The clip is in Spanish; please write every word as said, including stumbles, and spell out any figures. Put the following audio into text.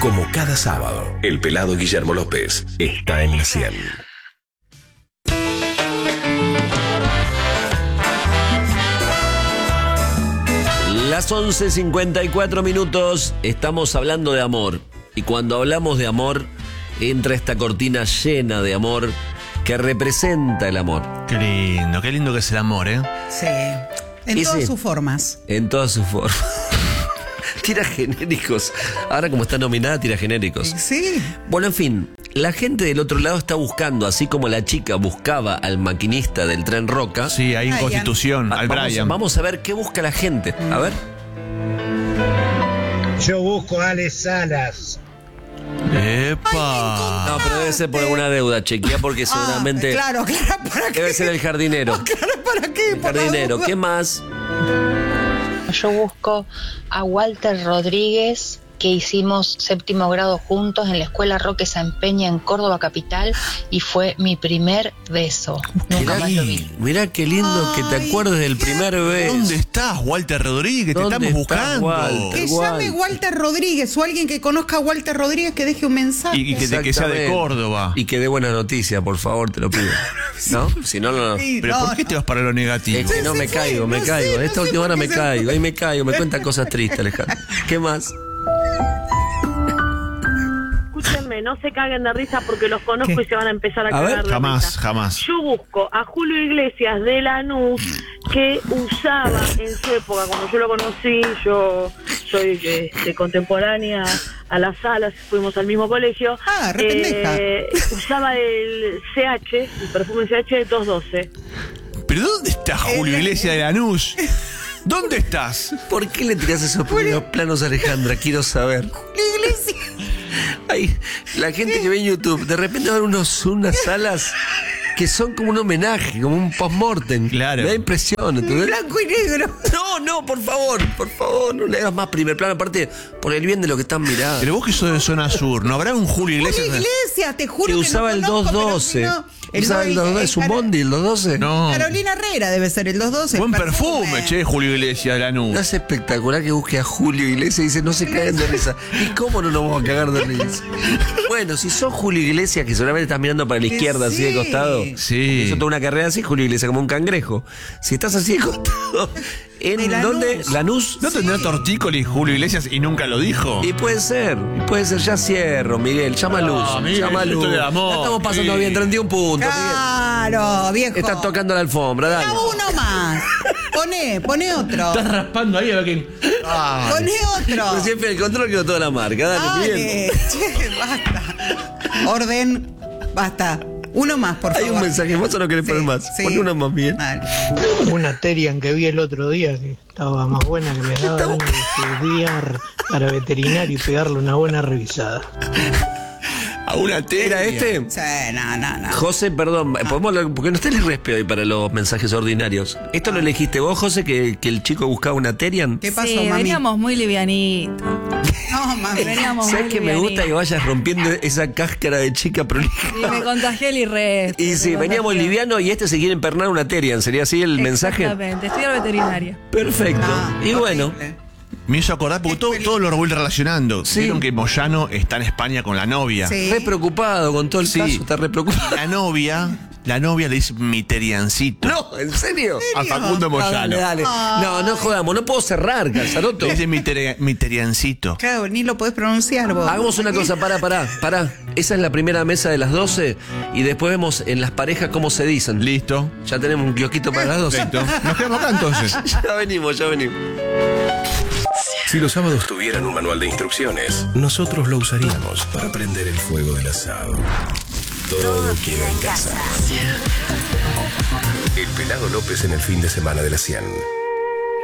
Como cada sábado, el pelado Guillermo López está en la cien. Las once cincuenta y cuatro minutos, estamos hablando de amor. Y cuando hablamos de amor, entra esta cortina llena de amor que representa el amor. Qué lindo, qué lindo que es el amor, ¿eh? Sí, en Ese, todas sus formas. En todas sus formas. Tira genéricos. Ahora como está nominada, tira genéricos. Sí. Bueno, en fin, la gente del otro lado está buscando, así como la chica buscaba al maquinista del tren Roca. Sí, ahí en Brian. Constitución, al vamos, Brian. vamos a ver qué busca la gente. A ver. Yo busco a Ale Salas. ¡Epa! No, pero debe ser por alguna deuda, chequea, porque seguramente Ah, claro, claro, ¿para qué? debe ser el jardinero. Claro, ¿para qué? El Por la jardinero, duda. ¿qué más? Yo busco a Walter Rodríguez, que hicimos séptimo grado juntos en la escuela Roque San Peña en Córdoba capital y fue mi primer beso. Nunca Mirá, más lo vi. mirá qué lindo que te Ay, acuerdes del qué primer beso. ¿Dónde estás, Walter Rodríguez? Te ¿Dónde estamos estás, buscando. Walter? Que Igual. llame Walter Rodríguez o alguien que conozca a Walter Rodríguez que deje un mensaje. Y, y que, de- que sea de Exactamente. Córdoba. Y que dé buena noticia, por favor, te lo pido. ¿No? Si no, no. no. Sí, Pero no, ¿por qué te vas para lo negativo? Es que no se me fue, caigo, me no caigo. sé, no Esta sé última por hora qué me se caigo, fue. ahí me caigo, me cuentan cosas tristes, Alejandro. ¿Qué más? Escúchenme, no se caguen de risa porque los conozco ¿Qué? y se van a empezar a, A cagar ver, de Jamás, risa. jamás. Yo busco a Julio Iglesias de Lanús, que usaba en su época, cuando yo lo conocí, yo soy este, contemporánea a las salas, fuimos al mismo colegio. Ah, re pendeja. eh, usaba el C H, el perfume C H doscientos doce. ¿Pero dónde está Julio Iglesias de Lanús? ¿Dónde estás? ¿Por qué le tirás esos primeros planos a Alejandra? Quiero saber. La iglesia. Ay, la gente que ve en YouTube, de repente va a ver unos, unas salas que son como un homenaje, como un post-mortem. Claro. Me da impresión, ¿entendés? Blanco y negro. No, no, por favor, por favor, no le hagas más primer plano, aparte, por el bien de lo que están mirando. Pero vos que sos de zona sur, ¿no habrá un Julio Julio Iglesias? Iglesias, te juro Que que usaba no el conozco, pero doscientos doce. si no- el ¿Usaba el do- doscientos doce? ¿Es un Cara- bondi el doscientos doce? No. Carolina Herrera debe ser el doscientos doce. Buen perfume, che, Julio Iglesias de No Lanús. es espectacular que busque a Julio Iglesias y dice, no se caguen de risa. ¿Y cómo no nos vamos a cagar de risa? Bueno, si sos Julio Iglesias, que seguramente estás mirando para la Que izquierda, así de sí. costado. Sí. Hizo toda una carrera así, Julio Iglesias, como un cangrejo. Si estás así de costado, ¿en De Lanús. dónde? ¿Lanús? ¿No tendrá tortícolis Julio Iglesias y nunca lo dijo? Y puede ser, y puede ser, ya cierro, Miguel, llama a Luz, No, Miguel, llama a esto Luz. de amor, Ya estamos pasando sí. bien, treinta y un puntos, Claro, viejo. Miguel. Están tocando la alfombra, dale. Da uno más. Poné, poné otro. Estás raspando ahí a ver quién. Ah, Poné otro. Pero siempre el control quedó toda la marca, dale, Miguel. Dale, che, basta. Orden, basta. Uno más, por favor. Hay un mensaje más o no querés Sí, poner más. sí. Pon uno más, Miguel. Dale. Una Terian que vi el otro día que estaba más buena, que me daba ganas de estudiar para veterinario y pegarle una buena revisada. a una ¿Era tela. este? Sí, no, no, no. José, perdón, podemos hablar- porque no está el respeto ahí para los mensajes ordinarios. ¿Esto lo elegiste vos, José, que, que el chico buscaba una Terian? ¿Qué pasó, Sí, mami? veníamos muy livianitos. No, mami. Veníamos ¿Sabes muy que me livianitos. gusta que vayas rompiendo esa cáscara de chica prolija? Y me contagié el irrespeto. Y sí, me veníamos contagié. liviano y este se quiere empernar una Terian. ¿Sería así el mensaje? Exactamente, estudiar veterinaria. Perfecto. Ah, y bueno, horrible. Me hizo acordar, porque todo, todo lo voy relacionando. Sí. Vieron que Moyano está en España con la novia. Sí. re preocupado con todo el Sí. caso, está re preocupado. La novia, la novia le dice mi teriancito. No, ¿en serio? A Facundo No, dale, Moyano. dale. No, no jodamos, no puedo cerrar, Casaroto. Le dice mi, teri- mi teriancito. Claro, ni lo podés pronunciar vos. Hagamos una cosa, pará, pará, pará. Esa es la primera mesa de las doce y después vemos en las parejas cómo se dicen. Listo. Ya tenemos un kiosquito para las doce. Perfecto. Nos quedamos acá entonces. Ya venimos, ya venimos. Si los sábados tuvieran un manual de instrucciones, nosotros lo usaríamos para prender el fuego del asado. Todo queda en casa. El pelado López en el fin de semana de la cien.